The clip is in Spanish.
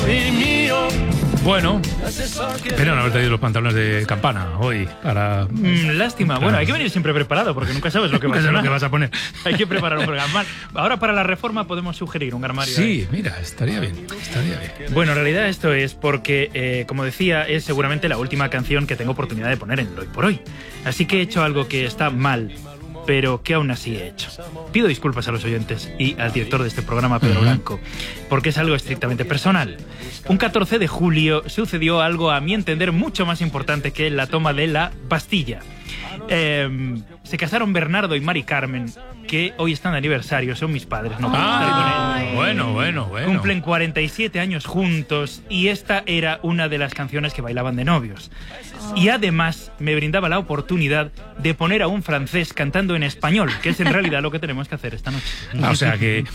Bueno, pero no haber traído los pantalones de campana hoy para... lástima. Bueno, hay que venir siempre preparado porque nunca sabes lo que vas a lo que vas a poner. Hay que preparar un programa. Ahora para la reforma podemos sugerir un armario. Sí, mira, estaría bien, estaría bien. Bueno, en realidad esto es porque, como decía, es seguramente la última canción que tengo oportunidad de poner en el Hoy por Hoy. Así que he hecho algo que está mal, pero que aún así he hecho. Pido disculpas a los oyentes y al director de este programa, Pedro Blanco, porque es algo estrictamente personal. Un 14 de julio sucedió algo, a mi entender, mucho más importante que la toma de la Bastilla. Se casaron Bernardo y Mari Carmen, que hoy están de aniversario, son mis padres, no puedo estar con ellos. Bueno. Cumplen 47 años juntos y esta era una de las canciones que bailaban de novios. Y además me brindaba la oportunidad de poner a un francés cantando en español, que es en realidad lo que tenemos que hacer esta noche. O sea que